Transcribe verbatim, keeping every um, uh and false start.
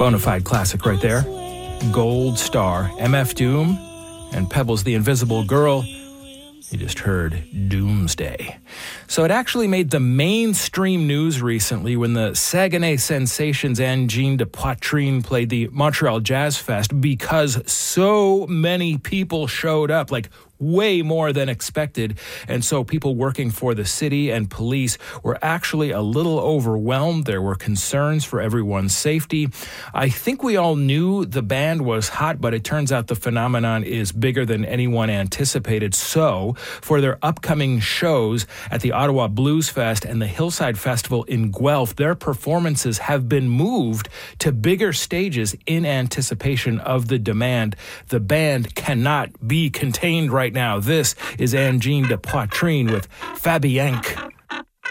Bonafide classic right there. Gold Star, M F Doom, and Pebbles the Invisible Girl. You just heard Doomsday. So it actually made the mainstream news recently when the Saguenay Sensations and Jean de Poitrine played the Montreal Jazz Fest because so many people showed up, like way more than expected. And so people working for the city and police were actually a little overwhelmed. There were concerns for everyone's safety. I think we all knew the band was hot, but it turns out the phenomenon is bigger than anyone anticipated. So for their upcoming shows at the Ottawa Blues Fest and the Hillside Festival in Guelph, their performances have been moved to bigger stages in anticipation of the demand. The band cannot be contained right now. This is Jean de Poitrine with Fabienque.